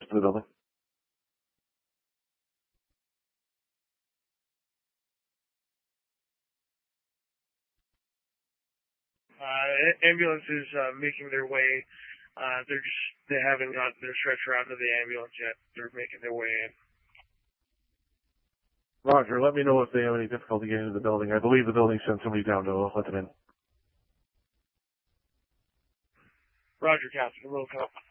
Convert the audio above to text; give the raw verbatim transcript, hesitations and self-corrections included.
to the building? Uh, ambulance is uh, making their way. Uh, they're just, they haven't gotten their stretcher out of the ambulance yet. They're making their way in. Roger, let me know if they have any difficulty getting into the building. I believe the building sent somebody down to let them in. Roger, Captain. We'll come.